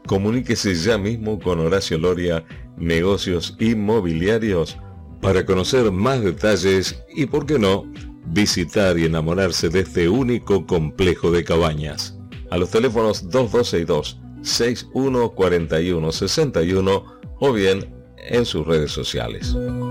Comuníquese ya mismo con Horacio Loria, Negocios Inmobiliarios, para conocer más detalles y, por qué no, visitar y enamorarse de este único complejo de cabañas. A los teléfonos 2262-614161 o bien en sus redes sociales.